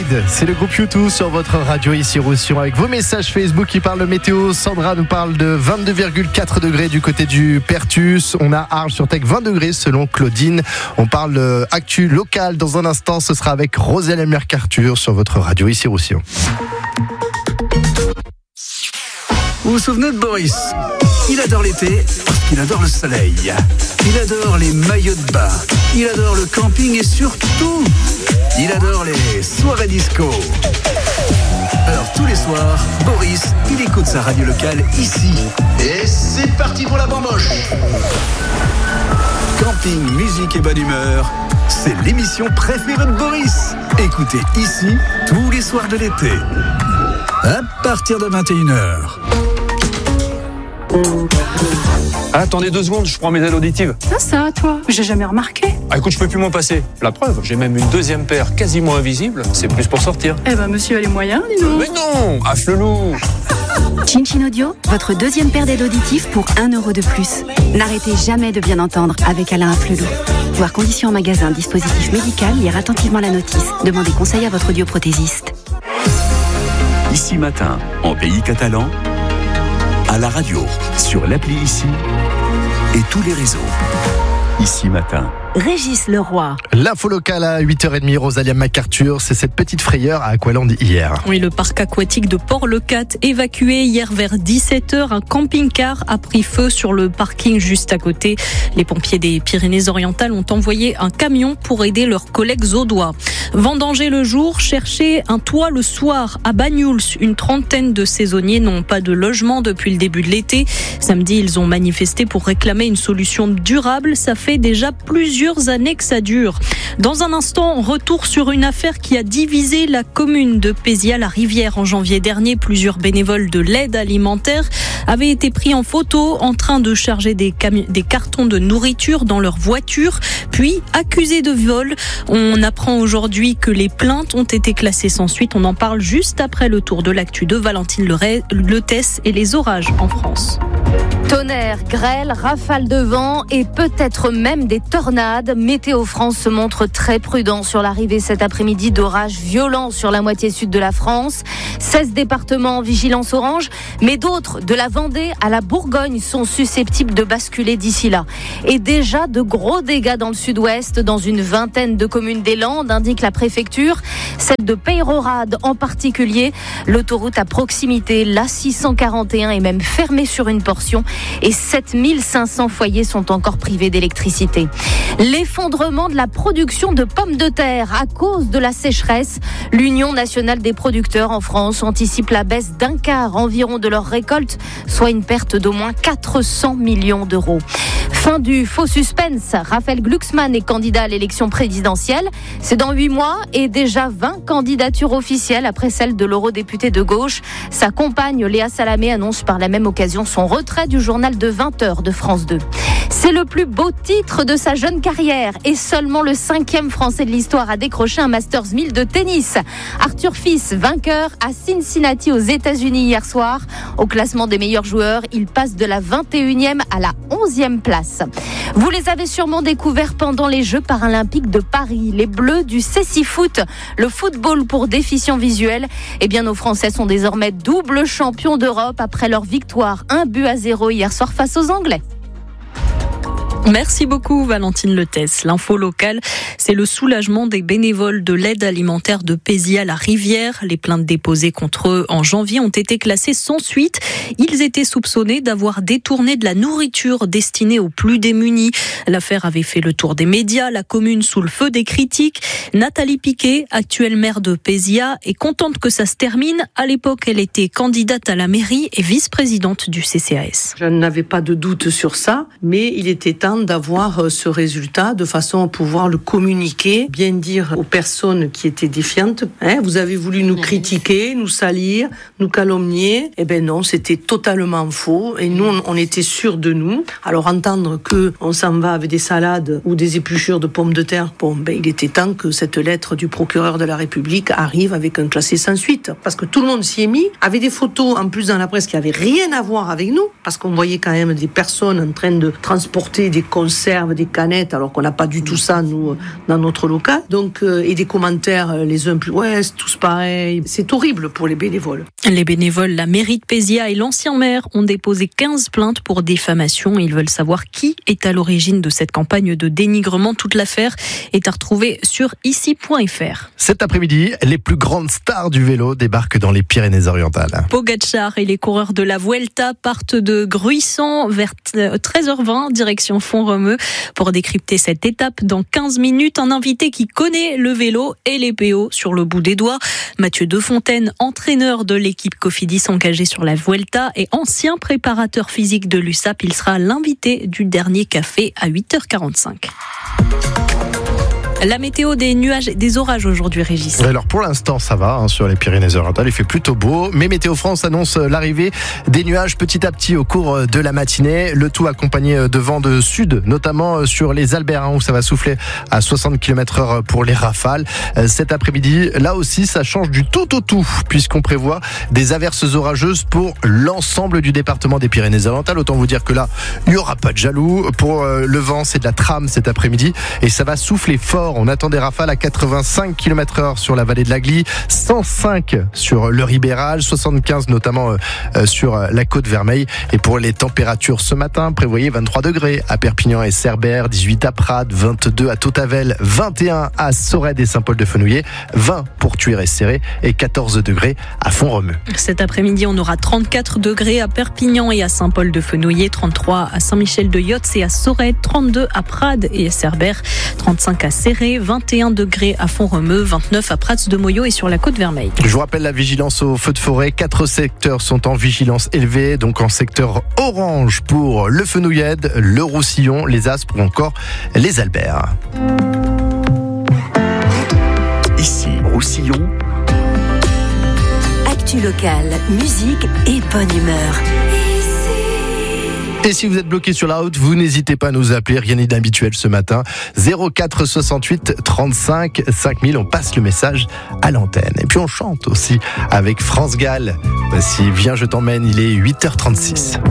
Inside, c'est le groupe U2 sur votre radio ici Roussillon avec vos messages Facebook qui parlent de météo. Sandra nous parle de 22,4 degrés du côté du Pertus. On a Arles sur Tech 20 degrés selon Claudine. On parle actu locale dans un instant. Ce sera avec Roselle Mercarture sur votre radio ici Roussillon. Vous vous souvenez de Boris ? Il adore l'été parce qu'il adore le soleil. Il adore les maillots de bain. Il adore le camping et surtout, il adore les soirées disco. Alors tous les soirs, Boris, il écoute sa radio locale ici. Et c'est parti pour la bamboche. Camping, musique et bonne humeur, c'est l'émission préférée de Boris. Écoutez ici tous les soirs de l'été. À partir de 21h. Attendez 2 secondes, je prends mes aides auditives. Ça, toi, j'ai jamais remarqué. Ah écoute, je peux plus m'en passer. La preuve, j'ai même une deuxième paire quasiment invisible. C'est plus pour sortir. Eh ben, monsieur a les moyens, dis donc. Mais non, affle-loup. Chin Chin Audio, votre deuxième paire d'aides auditives pour 1 € de plus. N'arrêtez jamais de bien entendre avec Alain Afflelou. Voir conditions en magasin, dispositif médical, lire attentivement la notice. Demandez conseil à votre audioprothésiste. Ici Matin, en pays catalan, à la radio, sur l'appli Ici et tous les réseaux. Ici Matin. Régis Leroy. L'info locale à 8h30, Rosalia MacArthur, c'est cette petite frayeur à Aqualand hier. Oui, le parc aquatique de Port-le-Cat évacué hier vers 17h. Un camping-car a pris feu sur le parking juste à côté. Les pompiers des Pyrénées-Orientales ont envoyé un camion pour aider leurs collègues audois. Vendanger le jour, chercher un toit le soir à Banyuls. Une trentaine de saisonniers n'ont pas de logement depuis le début de l'été. Samedi, ils ont manifesté pour réclamer une solution durable. Ça fait déjà plusieurs années que ça dure. Dans un instant, retour sur une affaire qui a divisé la commune de Pézières-la-Rivière en janvier dernier. Plusieurs bénévoles de l'aide alimentaire avaient été pris en photo en train de charger des cartons de nourriture dans leur voiture, puis accusés de vol. On apprend aujourd'hui que les plaintes ont été classées sans suite. On en parle juste après le tour de l'actu de Valentine Leutès et les orages en France. Tonnerre, grêle, rafales de vent et peut-être même des tornades. Météo France se montre très prudent sur l'arrivée cet après-midi d'orages violents sur la moitié sud de la France. 16 départements en vigilance orange, mais d'autres, de la Vendée à la Bourgogne, sont susceptibles de basculer d'ici là. Et déjà de gros dégâts dans le sud-ouest, dans une vingtaine de communes des Landes, indique la préfecture. Celle de Peyrehorade en particulier. L'autoroute à proximité, l'A641, est même fermée sur une portion. Et 7500 foyers sont encore privés d'électricité. L'effondrement de la production de pommes de terre à cause de la sécheresse. L'Union nationale des producteurs en France anticipe la baisse d'un quart environ de leur récolte, soit une perte d'au moins 400 millions d'euros. Fin du faux suspense. Raphaël Glucksmann est candidat à l'élection présidentielle. C'est dans 8 mois et déjà 20 candidatures officielles après celle de l'eurodéputé de gauche. Sa compagne Léa Salamé annonce par la même occasion son retrait du journal de 20h de France 2. C'est le plus beau titre de sa jeune carrière et seulement le 5e Français de l'histoire a décroché un Masters 1000 de tennis. Arthur Fils, vainqueur à Cincinnati aux États-Unis hier soir. Au classement des meilleurs joueurs, il passe de la 21e à la 11e place. Vous les avez sûrement découverts pendant les Jeux paralympiques de Paris. Les Bleus du Cécifoot, le football pour déficients visuels. Eh bien, nos Français sont désormais double champions d'Europe après leur victoire 1-0 hier soir face aux Anglais. Merci beaucoup Valentine Leutès. L'info locale, c'est le soulagement des bénévoles de l'aide alimentaire de Pézières-la-Rivière. Les plaintes déposées contre eux en janvier ont été classées sans suite. Ils étaient soupçonnés d'avoir détourné de la nourriture destinée aux plus démunis. L'affaire avait fait le tour des médias, la commune sous le feu des critiques. Nathalie Piquet, actuelle maire de Pézières, est contente que ça se termine. À l'époque, elle était candidate à la mairie et vice-présidente du CCAS. Je n'avais pas de doute sur ça, mais il était temps d'avoir ce résultat de façon à pouvoir le communiquer, bien dire aux personnes qui étaient défiantes. Vous avez voulu nous critiquer, nous salir, nous calomnier. Eh ben non, c'était totalement faux. Et nous, on était sûrs de nous. Alors entendre que on s'en va avec des salades ou des épluchures de pommes de terre, il était temps que cette lettre du procureur de la République arrive avec un classé sans suite. Parce que tout le monde s'y est mis, avec des photos en plus dans la presse qui n'avaient rien à voir avec nous, parce qu'on voyait quand même des personnes en train de transporter des conserves, des canettes, alors qu'on n'a pas du tout ça, nous, dans notre local. Donc, et des commentaires, les uns plus, ouais, c'est tous pareil. C'est horrible pour les bénévoles. Les bénévoles, la mairie de Pézia et l'ancien maire ont déposé 15 plaintes pour diffamation. Ils veulent savoir qui est à l'origine de cette campagne de dénigrement. Toute l'affaire est à retrouver sur ici.fr. Cet après-midi, les plus grandes stars du vélo débarquent dans les Pyrénées-Orientales. Pogacar et les coureurs de la Vuelta partent de Gruissan vers 13h20, direction Font-Romeu. Pour décrypter cette étape, dans 15 minutes, un invité qui connaît le vélo et les PO sur le bout des doigts. Mathieu Defontaine, entraîneur de l'équipe Cofidis engagée sur la Vuelta et ancien préparateur physique de l'USAP. Il sera l'invité du dernier café à 8h45. La météo, des nuages et des orages aujourd'hui, Régis. Alors pour l'instant ça va sur les Pyrénées-Orientales, il fait plutôt beau, mais Météo France annonce l'arrivée des nuages petit à petit au cours de la matinée, le tout accompagné de vents de sud, notamment sur les Alberts où ça va souffler à 60 km/h pour les rafales. Cet après-midi, là aussi ça change du tout au tout, puisqu'on prévoit des averses orageuses pour l'ensemble du département des Pyrénées-Orientales. Autant vous dire que là, il n'y aura pas de jaloux. Pour le vent, c'est de la trame cet après-midi et ça va souffler fort. On attend des rafales à 85 km/h sur la vallée de l'Agly, 105 sur le Ribéral, 75 notamment sur la côte Vermeille. Et pour les températures ce matin, prévoyez 23 degrés à Perpignan et Cerbère, 18 à Prades, 22 à Tautavel, 21 à Sorède et Saint-Paul-de-Fenouillet, 20 pour Tuire et Céré et 14 degrés à Font-Romeu. Cet après-midi, on aura 34 degrés à Perpignan et à Saint-Paul-de-Fenouillet, 33 à Saint-Michel-de-Yotz et à Sorède, 32 à Prades et à Cerbère, 35 à Céré, 21 degrés à Font-Romeu, 29 à Prats de Moyo et sur la côte Vermeille. Je vous rappelle la vigilance aux feux de forêt. 4 secteurs sont en vigilance élevée, donc en secteur orange pour le Fenouillède, le Roussillon, les Aspres ou encore les Alberts. Ici, Roussillon. Actu locale, musique et bonne humeur. Et si vous êtes bloqué sur la route, vous n'hésitez pas à nous appeler, rien n'est d'inhabituel ce matin. 04 68 35 5000, on passe le message à l'antenne. Et puis on chante aussi avec France Gall. Voici Viens je t'emmène, il est 8h36.